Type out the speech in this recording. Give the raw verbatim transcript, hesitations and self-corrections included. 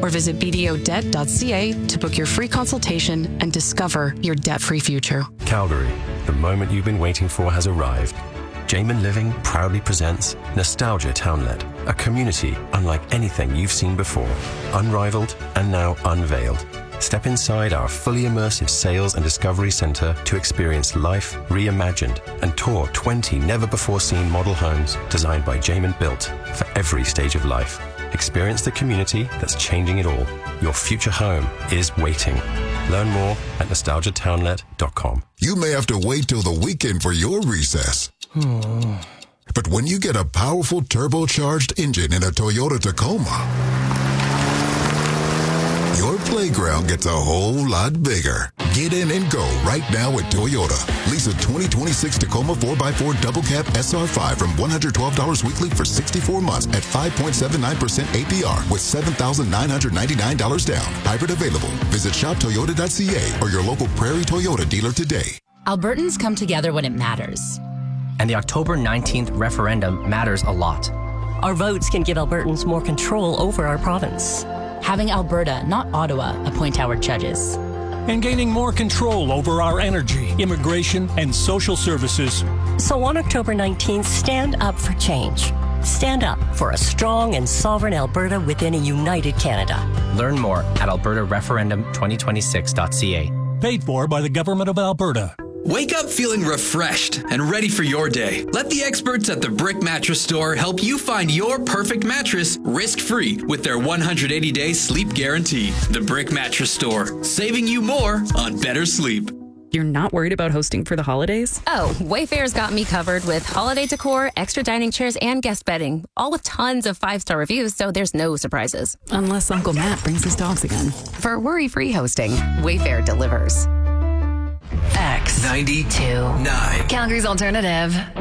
or visit b d o debt dot c a to book your free consultation and discover your debt-free future. Calgary, the moment you've been waiting for has arrived. Jamin Living proudly presents Nostalgia Townlet, a community unlike anything you've seen before, unrivaled and now unveiled. Step inside our fully immersive sales and discovery center to experience life reimagined and tour twenty never-before-seen model homes designed by Jamin Built for every stage of life. Experience the community that's changing it all. Your future home is waiting. Learn more at nostalgia townlet dot com. You may have to wait till the weekend for your recess. But when you get a powerful turbocharged engine in a Toyota Tacoma, your playground gets a whole lot bigger. Get in and go right now at Toyota. Lease a twenty twenty-six Tacoma four by four Double Cab S R five from one hundred twelve dollars weekly for sixty-four months at five point seven nine percent A P R with seven thousand nine hundred ninety-nine dollars down. Hybrid available. Visit shop toyota dot c a or your local Prairie Toyota dealer today. Albertans come together when it matters. And the October nineteenth referendum matters a lot. Our votes can give Albertans more control over our province. Having Alberta, not Ottawa, appoint our judges. And gaining more control over our energy, immigration, and social services. So on October nineteenth, stand up for change. Stand up for a strong and sovereign Alberta within a united Canada. Learn more at alberta referendum twenty twenty-six dot c a. Paid for by the Government of Alberta. Wake up feeling refreshed and ready for your day. Let the experts at the Brick Mattress Store help you find your perfect mattress risk-free with their one hundred eighty day sleep guarantee. The Brick Mattress Store, saving you more on better sleep. You're not worried about hosting for the holidays? Oh, Wayfair's got me covered with holiday decor, extra dining chairs, and guest bedding, all with tons of five-star reviews, so there's no surprises. Unless Uncle Matt brings his dogs again. For worry-free hosting, Wayfair delivers. X ninety-two nine Calgary's alternative.